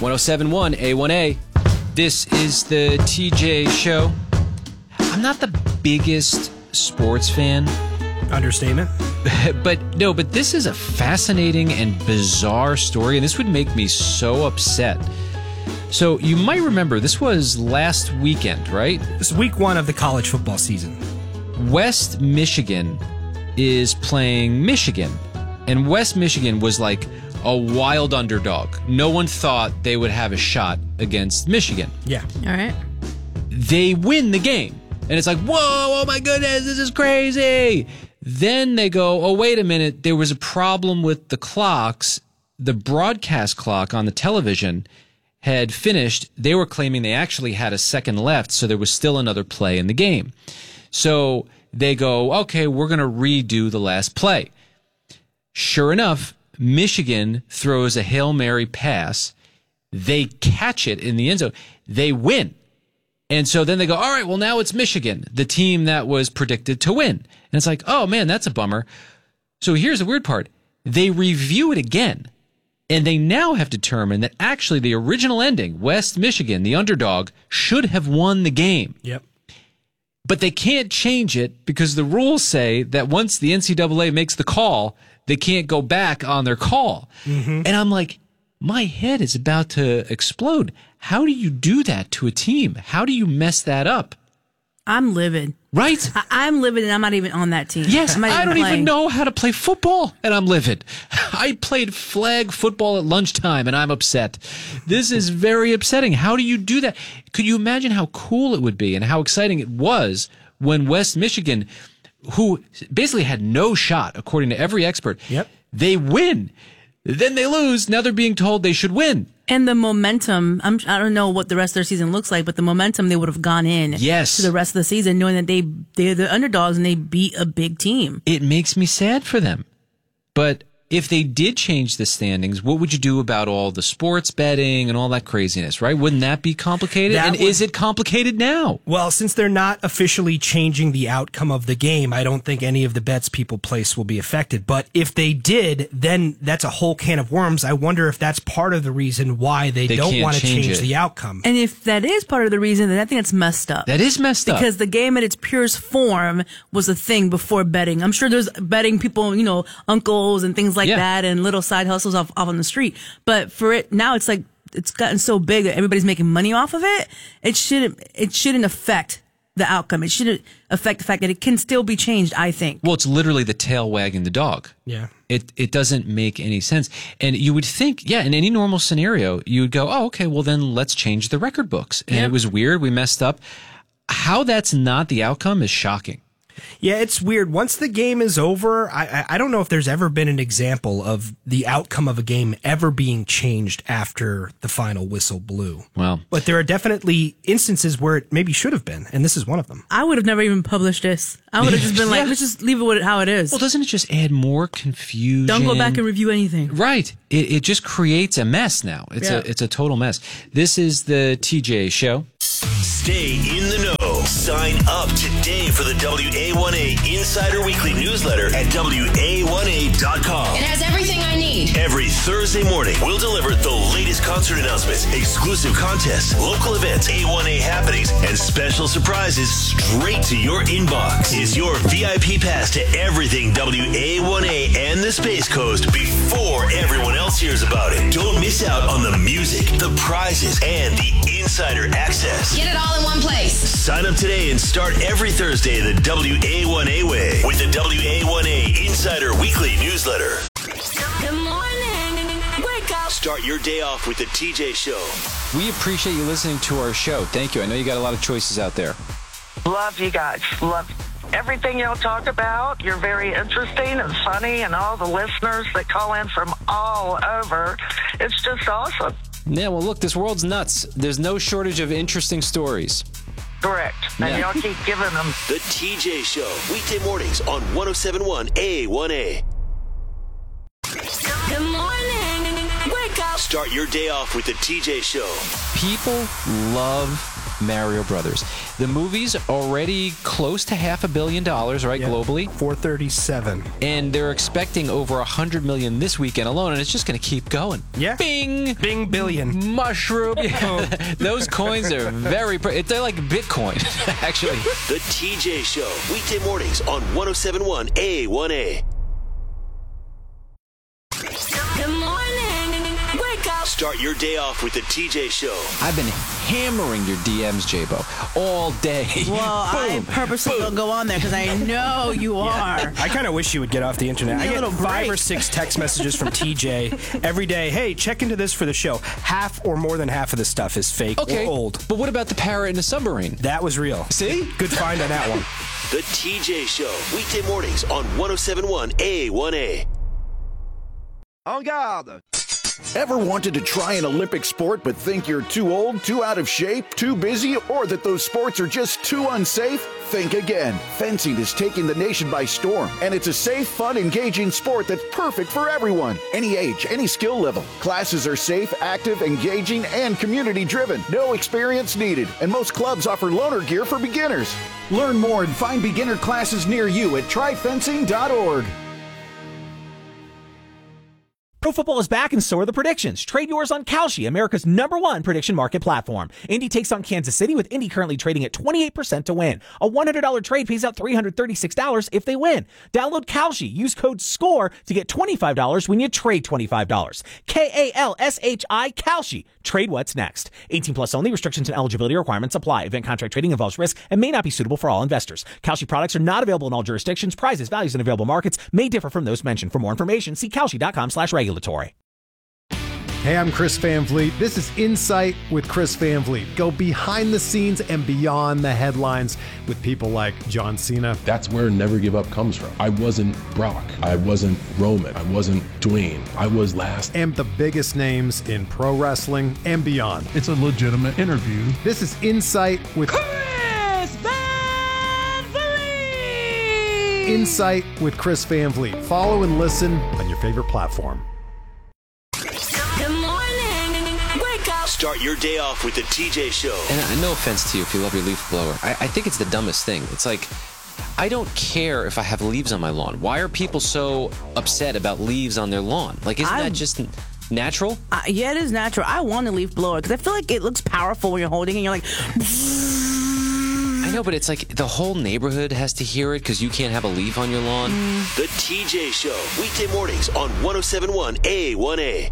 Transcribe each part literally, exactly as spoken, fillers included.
one oh seven point one A one A. This is the T J Show. I'm not the biggest sports fan. Understatement. But no, but this is a fascinating and bizarre story, and this would make me so upset. So you might remember, this was last weekend, right? This is week one of the college football season. West Michigan is playing Michigan, and West Michigan was like a wild underdog. No one thought they would have a shot against Michigan. Yeah. All right. They win the game. And it's like, whoa, oh my goodness, this is crazy. Then they go, oh, wait a minute. There was a problem with the clocks. The broadcast clock on the television had finished. They were claiming they actually had a second left, so there was still another play in the game. So they go, okay, we're going to redo the last play. Sure enough, Michigan throws a Hail Mary pass. They catch it in the end zone. They win. And so then they go, all right, well, now it's Michigan, the team that was predicted to win. And it's like, oh, man, that's a bummer. So here's the weird part. They review it again, and they now have determined that actually the original ending, West Michigan, the underdog, should have won the game. Yep. But they can't change it because the rules say that once the N C double A makes the call, they can't go back on their call. Mm-hmm. And I'm like, my head is about to explode. How do you do that to a team? How do you mess that up? I'm livid. Right? I- I'm livid, and I'm not even on that team. Yes, I'm not I don't playing. even know how to play football, and I'm livid. I played flag football at lunchtime, and I'm upset. This is very upsetting. How do you do that? Could you imagine how cool it would be and how exciting it was when West Michigan, who basically had no shot, according to every expert, yep. they win. Then they lose. Now they're being told they should win. And the momentum, I'm, I don't know what the rest of their season looks like, but the momentum they would have gone in yes. to the rest of the season knowing that they, they're the underdogs and they beat a big team. It makes me sad for them. But if they did change the standings, what would you do about all the sports betting and all that craziness, right? Wouldn't that be complicated? That and would, is it complicated now? Well, since they're not officially changing the outcome of the game, I don't think any of the bets people place will be affected. But if they did, then that's a whole can of worms. I wonder if that's part of the reason why they, they don't want to change, change it. the outcome. And if that is part of the reason, then I think that's messed up. That is messed up. Because the game at its purest form was a thing before betting. I'm sure there's betting people, you know, uncles and things like yeah. that and little side hustles off, off on the street. But for it, now it's like, it's gotten so big that everybody's making money off of it. It shouldn't, it shouldn't affect the outcome. It shouldn't affect the fact that it can still be changed, I think. Well, it's literally the tail wagging the dog. Yeah. It it doesn't make any sense. And you would think, yeah, in any normal scenario, you would go, oh, okay, well then let's change the record books. And yep. it was weird. We messed up. How that's not the outcome is shocking. Yeah, it's weird. Once the game is over, I, I don't know if there's ever been an example of the outcome of a game ever being changed after the final whistle blew. Well, but there are definitely instances where it maybe should have been, and this is one of them. I would have never even published this. I would have just been like, yeah. let's just leave it with how it is. Well, doesn't it just add more confusion? Don't go back and review anything. Right. It, it just creates a mess now. It's yeah. a it's a total mess. This is the T J Show. Stay in the know. Sign up today for the W A one A Insider Weekly newsletter at W A one A dot com. It has everything I need. Every Thursday morning, we'll deliver the latest concert announcements, exclusive contests, local events, A one A happenings, and special surprises straight to your inbox. It's your V I P pass to everything W A one A and the Space Coast before everyone else hears about it. Don't miss out on the music, the prizes, and the insider access. Get it all in one place. Sign up today and start every Thursday the W A one A way with the W A one A Insider Weekly newsletter. Good morning. Wake up. Start your day off with the T J Show. We appreciate you listening to our show. Thank you. I know you got a lot of choices out there. Love you guys. Love everything y'all talk about. You're very interesting and funny, and all the listeners that call in from all over. It's just awesome. Yeah, well, look, this world's nuts. There's no shortage of interesting stories. Correct. And yeah. y'all keep giving them. The T J Show, weekday mornings on one oh seven point one A one A. Good morning. Wake up. Start your day off with the T J Show. People love Mario Brothers. The movie's already close to half a billion dollars, right, Yeah. globally? four thirty-seven. And they're expecting over one hundred million this weekend alone, and it's just going to keep going. Yeah. Bing! Bing billion. Mushroom. Those coins are very, pre- they're like Bitcoin, actually. The T J Show, weekday mornings on one oh seven point one A one A. Good morning. Wake up. Start your day off with the T J Show. I've been hammering your D Ms, J-Bo, all day. Well, I purposely don't go on there because I know you are. I kind of wish you would get off the internet. Give me I a get little five break. or six text messages from T J every day. Hey, check into this for the show. Half or more than half of the stuff is fake Okay, or old. but what about the parrot in the submarine? That was real. See? Good find on that one. The T J Show, weekday mornings on one oh seven point one A one A. En garde! Ever wanted to try an Olympic sport but think you're too old, too out of shape, too busy, or that those sports are just too unsafe? Think again. Fencing is taking the nation by storm, and it's a safe, fun, engaging sport that's perfect for everyone. Any age, any skill level. Classes are safe, active, engaging, and community-driven. No experience needed, and most clubs offer loaner gear for beginners. Learn more and find beginner classes near you at try fencing dot org. Pro football is back, and so are the predictions. Trade yours on Kalshi, America's number one prediction market platform. Indy takes on Kansas City, with Indy currently trading at twenty-eight percent to win. A one hundred dollars trade pays out three hundred thirty-six dollars if they win. Download Kalshi. Use code SCORE to get twenty-five dollars when you trade twenty-five dollars. K A L S H I, Kalshi. Trade what's next. eighteen plus only. Restrictions and eligibility requirements apply. Event contract trading involves risk and may not be suitable for all investors. Kalshi products are not available in all jurisdictions. Prices, values, and available markets may differ from those mentioned. For more information, see Kalshi.com slash regulatory. Hey, I'm Chris Van Vliet. This is Insight with Chris Van Vliet. Go behind the scenes and beyond the headlines with people like John Cena. That's where Never Give Up comes from. I wasn't Brock. I wasn't Roman. I wasn't Dwayne. I was last. And the biggest names in pro wrestling and beyond. It's a legitimate interview. This is Insight with Chris Van Vliet! Insight with Chris Van Vliet. Follow and listen on your favorite platform. Good morning. Wake up. Start your day off with the T J Show. And I, no offense to you if you love your leaf blower. I, I think it's the dumbest thing. It's like, I don't care if I have leaves on my lawn. Why are people so upset about leaves on their lawn? Like, isn't I- that just natural? Uh, yeah, it is natural. I want a leaf blower because I feel like it looks powerful when you're holding it and you're like, I know, but it's like the whole neighborhood has to hear it because you can't have a leaf on your lawn. The T J Show, weekday mornings on one oh seven point one A one A.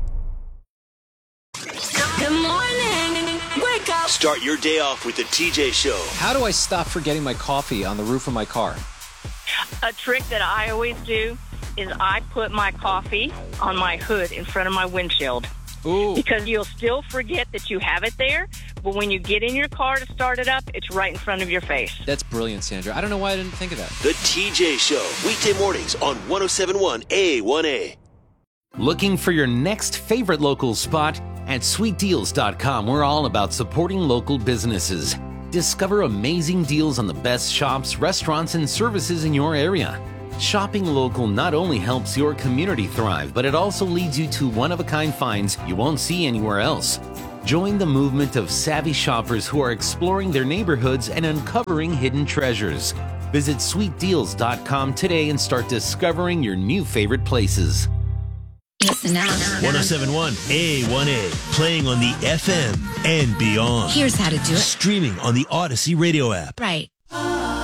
Good morning. Wake up. Start your day off with the T J Show. How do I stop forgetting my coffee on the roof of my car? A trick that I always do is I put my coffee on my hood in front of my windshield. Ooh. Because you'll still forget that you have it there, but when you get in your car to start it up, it's right in front of your face. That's brilliant, Sandra. I don't know why I didn't think of that. The T J Show, weekday mornings on one oh seven point one A one A. Looking for your next favorite local spot? At sweet deals dot com, we're all about supporting local businesses. Discover amazing deals on the best shops, restaurants, and services in your area. Shopping local not only helps your community thrive, but it also leads you to one-of-a-kind finds you won't see anywhere else. Join the movement of savvy shoppers who are exploring their neighborhoods and uncovering hidden treasures. Visit sweet deals dot com today and start discovering your new favorite places. Listen now. one oh seven point one A one A, playing on the F M and beyond. Here's how to do it. Streaming on the Odyssey radio app. Right.